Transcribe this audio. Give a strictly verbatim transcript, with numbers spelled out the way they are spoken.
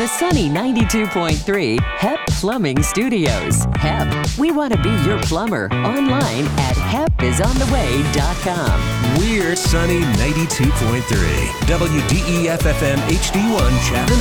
Sunny ninety-two point three H E P Plumbing Studios. H E P, we want to be your plumber. Online at hep is on the way dot com. We're Sunny ninety-two point three. W D E F F M H D one Chatham.